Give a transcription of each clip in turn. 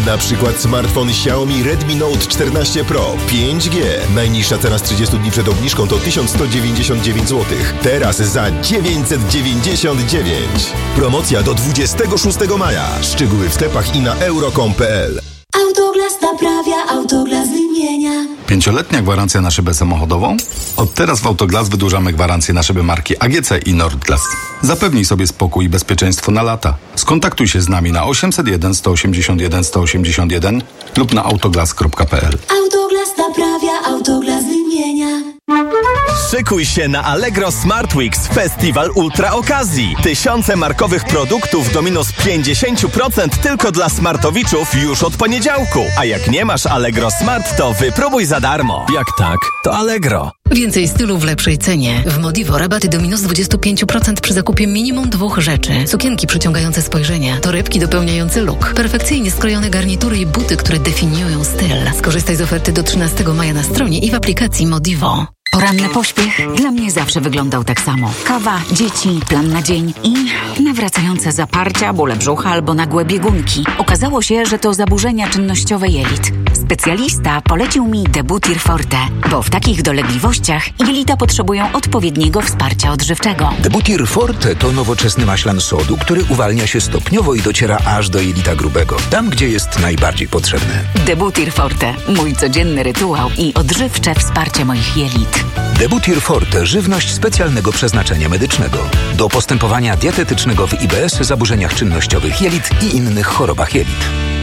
Na przykład smartfon Xiaomi Redmi Note 14 Pro 5G. Najniższa cena z 30 dni przed obniżką to 1199 zł. Teraz za 999. Promocja do 26 maja. Szczegóły w sklepach i na euro.com.pl. Autoglas naprawia, Autoglas wymienia. 5-letnia gwarancja na szybę samochodową? Od teraz w Autoglas wydłużamy gwarancję na szyby marki AGC i Nordglas. Zapewnij sobie spokój i bezpieczeństwo na lata. Skontaktuj się z nami na 801 181 181 lub na autoglas.pl. Autoglas naprawia, Autoglas wymienia. Szykuj się na Allegro Smart Weeks, festiwal ultra okazji. Tysiące markowych produktów do minus 50% tylko dla smartowiczów już od poniedziałku. A jak nie masz Allegro Smart, to wypróbuj za darmo. Jak tak, to Allegro. Więcej stylu w lepszej cenie. W Modivo rabaty do minus 25% przy zakupie minimum 2 rzeczy. Sukienki przyciągające spojrzenia, torebki dopełniające look, perfekcyjnie skrojone garnitury i buty, które definiują styl. Skorzystaj z oferty do 13 maja na stronie i w aplikacji Modivo. Poranny pośpiech dla mnie zawsze wyglądał tak samo. Kawa, dzieci, plan na dzień i nawracające zaparcia, bóle brzucha albo nagłe biegunki. Okazało się, że to zaburzenia czynnościowe jelit. Specjalista polecił mi Debutir Forte, bo w takich dolegliwościach jelita potrzebują odpowiedniego wsparcia odżywczego. Debutir Forte to nowoczesny maślan sodu, który uwalnia się stopniowo i dociera aż do jelita grubego, tam gdzie jest najbardziej potrzebny. Debutir Forte, mój codzienny rytuał i odżywcze wsparcie moich jelit. Debutir Forte, żywność specjalnego przeznaczenia medycznego. Do postępowania dietetycznego w IBS, zaburzeniach czynnościowych jelit i innych chorobach jelit.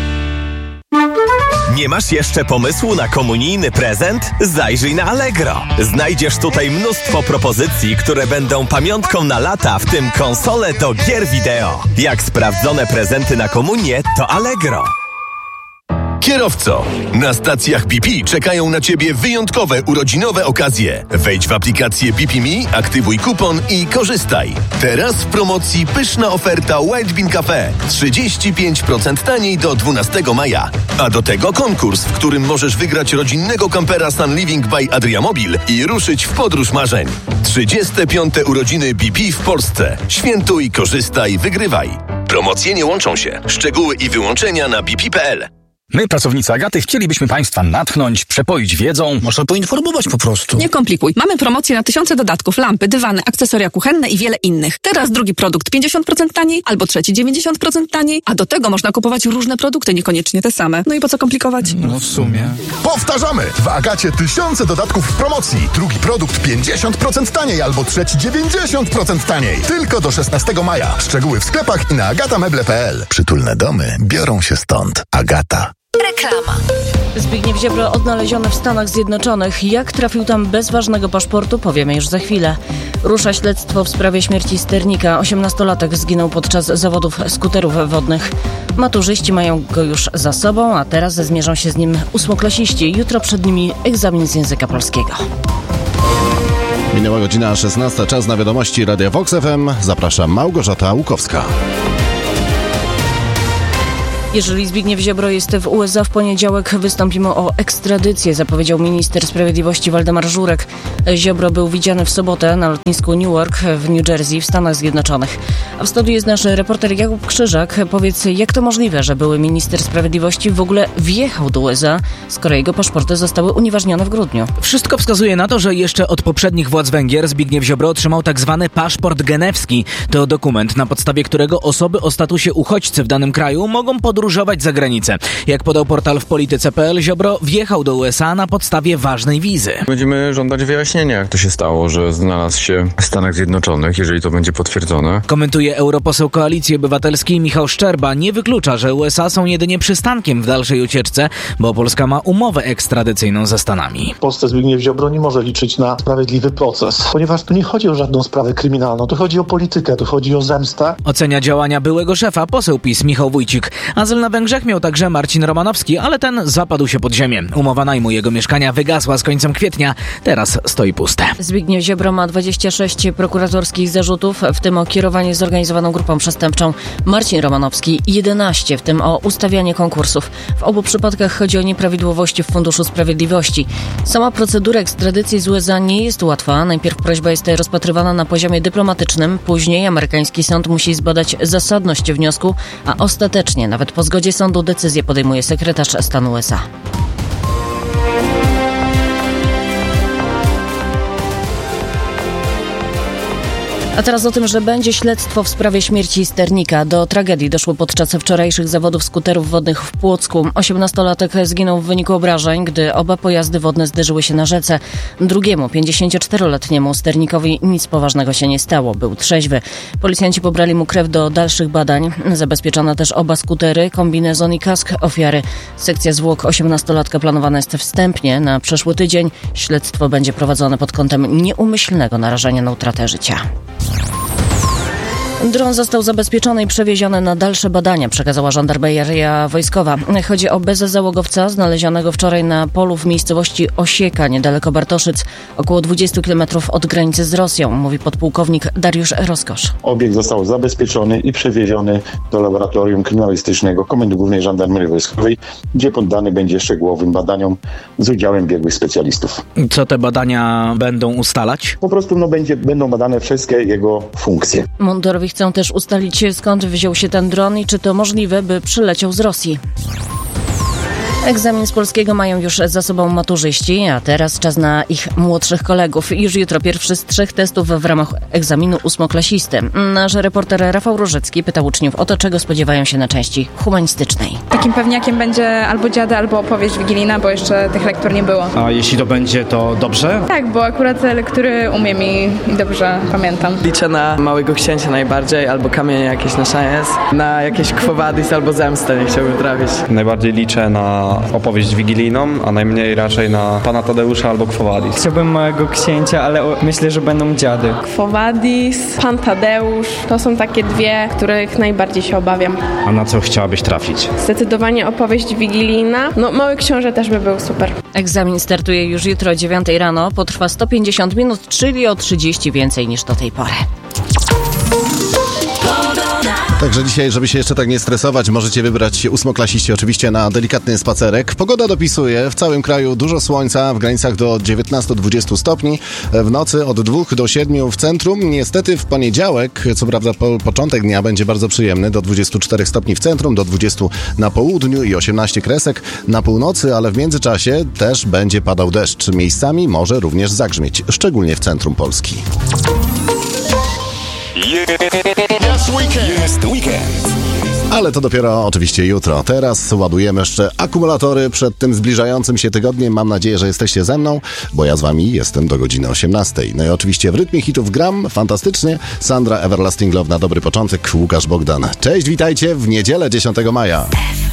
Nie masz jeszcze pomysłu na komunijny prezent? Zajrzyj na Allegro. Znajdziesz tutaj mnóstwo propozycji, które będą pamiątką na lata, w tym konsole do gier wideo. Jak sprawdzone prezenty na komunię, to Allegro. Kierowco, na stacjach BP czekają na Ciebie wyjątkowe urodzinowe okazje. Wejdź w aplikację BP Me, aktywuj kupon i korzystaj. Teraz w promocji pyszna oferta Wild Bean Cafe. 35% taniej do 12 maja. A do tego konkurs, w którym możesz wygrać rodzinnego kampera Sun Living by Adriamobil i ruszyć w podróż marzeń. 35. urodziny BP w Polsce. Świętuj, korzystaj, wygrywaj. Promocje nie łączą się. Szczegóły i wyłączenia na bp.pl. My, pracownicy Agaty, chcielibyśmy Państwa natchnąć, przepoić wiedzą. Można poinformować po prostu. Nie komplikuj. Mamy promocję na tysiące dodatków, lampy, dywany, akcesoria kuchenne i wiele innych. Teraz drugi produkt 50% taniej, albo trzeci 90% taniej, a do tego można kupować różne produkty, niekoniecznie te same. No i po co komplikować? No w sumie. Powtarzamy! W Agacie tysiące dodatków w promocji. Drugi produkt 50% taniej, albo trzeci 90% taniej. Tylko do 16 maja. Szczegóły w sklepach i na agatameble.pl. Przytulne domy biorą się stąd. Agata. Reklama. Zbigniew Ziobro odnaleziony w Stanach Zjednoczonych. Jak trafił tam bez ważnego paszportu, powiemy już za chwilę. Rusza śledztwo w sprawie śmierci sternika. 18-latek zginął podczas zawodów skuterów wodnych. Maturzyści mają go już za sobą, a teraz zmierzą się z nim ósmoklasiści. Jutro przed nimi egzamin z języka polskiego. Minęła godzina 16, czas na wiadomości Radia Vox FM. Zapraszam, Małgorzata Łukowska. Jeżeli Zbigniew Ziobro jest w USA, w poniedziałek wystąpimy o ekstradycję, zapowiedział minister sprawiedliwości Waldemar Żurek. Ziobro był widziany w sobotę na lotnisku Newark w New Jersey w Stanach Zjednoczonych. A w studiu jest nasz reporter Jakub Krzyżak. Powiedz, jak to możliwe, że były minister sprawiedliwości w ogóle wjechał do USA, skoro jego paszporty zostały unieważnione w grudniu? Wszystko wskazuje na to, że jeszcze od poprzednich władz Węgier Zbigniew Ziobro otrzymał tak zwany paszport genewski. To dokument, na podstawie którego osoby o statusie uchodźcy w danym kraju mogą podróżować za granicę. Jak podał portal wpolityce.pl, Ziobro wjechał do USA na podstawie ważnej wizy. Będziemy żądać wyjaśnienia, jak to się stało, że znalazł się w Stanach Zjednoczonych, jeżeli to będzie potwierdzone. Komentuje europoseł Koalicji Obywatelskiej Michał Szczerba. Nie wyklucza, że USA są jedynie przystankiem w dalszej ucieczce, bo Polska ma umowę ekstradycyjną ze Stanami. W Polsce Zbigniew Ziobro nie może liczyć na sprawiedliwy proces, ponieważ tu nie chodzi o żadną sprawę kryminalną, tu chodzi o politykę, tu chodzi o zemstę. Ocenia działania byłego szefa poseł PiS Michał Wójcik. Azyl na Węgrzech miał także Marcin Romanowski, ale ten zapadł się pod ziemię. Umowa najmu jego mieszkania wygasła z końcem kwietnia. Teraz stoi puste. Zbigniew Ziobro ma 26 prokuratorskich zarzutów, w tym o kierowanie zorganizowaną grupą przestępczą. Marcin Romanowski 11, w tym o ustawianie konkursów. W obu przypadkach chodzi o nieprawidłowości w Funduszu Sprawiedliwości. Sama procedura ekstradycji z USA nie jest łatwa. Najpierw prośba jest rozpatrywana na poziomie dyplomatycznym, później amerykański sąd musi zbadać zasadność wniosku, a ostatecznie nawet Po zgodzie sądu decyzję podejmuje sekretarz stanu USA. A teraz o tym, że będzie śledztwo w sprawie śmierci sternika. Do tragedii doszło podczas wczorajszych zawodów skuterów wodnych w Płocku. 18-latek zginął w wyniku obrażeń, gdy oba pojazdy wodne zderzyły się na rzece. Drugiemu, 54-letniemu sternikowi nic poważnego się nie stało. Był trzeźwy. Policjanci pobrali mu krew do dalszych badań. Zabezpieczono też oba skutery, kombinezon i kask ofiary. Sekcja zwłok 18-latka planowana jest wstępnie na przyszły tydzień. Śledztwo będzie prowadzone pod kątem nieumyślnego narażenia na utratę życia. Dron został zabezpieczony i przewieziony na dalsze badania, przekazała żandarmeria wojskowa. Chodzi o bezzałogowca znalezionego wczoraj na polu w miejscowości Osieka, niedaleko Bartoszyc, około 20 km od granicy z Rosją, mówi podpułkownik Dariusz Rozkosz. Obiekt został zabezpieczony i przewieziony do laboratorium kryminalistycznego Komendy Głównej Żandarmerii Wojskowej, gdzie poddany będzie szczegółowym badaniom z udziałem biegłych specjalistów. Co te badania będą ustalać? Po prostu będą badane wszystkie jego funkcje. Mundurowi chcą też ustalić, skąd wziął się ten dron i czy to możliwe, by przyleciał z Rosji. Egzamin z polskiego mają już za sobą maturzyści, a teraz czas na ich młodszych kolegów. Już jutro pierwszy z 3 testów w ramach egzaminu 8-klasisty. Nasz reporter Rafał Różycki pytał uczniów o to, czego spodziewają się na części humanistycznej. Takim pewniakiem będzie albo dziady, albo opowieść wigilijna, bo jeszcze tych lektur nie było. A jeśli to będzie, to dobrze? Tak, bo akurat te lektury umiem i dobrze pamiętam. Liczę na Małego Księcia najbardziej, albo Kamienie jakieś na szajs, na jakieś Quo Vadis albo Zemstę, nie chciałbym trafić. Najbardziej liczę na opowieść wigilijną, a najmniej raczej na Pana Tadeusza albo Quo Vadis. Chciałbym Małego Księcia, ale myślę, że będą dziady. Quo Vadis, Pan Tadeusz, to są takie dwie, których najbardziej się obawiam. A na co chciałabyś trafić? Zdecydowanie opowieść wigilijna. Mały Książę też by był super. Egzamin startuje już jutro o 9 rano, potrwa 150 minut, czyli o 30 więcej niż do tej pory. Także dzisiaj, żeby się jeszcze tak nie stresować, możecie wybrać się 8-klasiści oczywiście na delikatny spacerek. Pogoda dopisuje, w całym kraju dużo słońca, w granicach do 19-20 stopni, w nocy od 2 do 7 w centrum. Niestety w poniedziałek, co prawda początek dnia będzie bardzo przyjemny, do 24 stopni w centrum, do 20 na południu i 18 kresek na północy, ale w międzyczasie też będzie padał deszcz. Miejscami może również zagrzmieć, szczególnie w centrum Polski. Jest weekend. Ale to dopiero oczywiście jutro. Teraz ładujemy jeszcze akumulatory przed tym zbliżającym się tygodniem. Mam nadzieję, że jesteście ze mną, bo ja z wami jestem do godziny 18. No i oczywiście w rytmie hitów gram fantastycznie. Sandra Everlasting Love na dobry początek, Łukasz Bogdan. Cześć, witajcie w niedzielę 10 maja.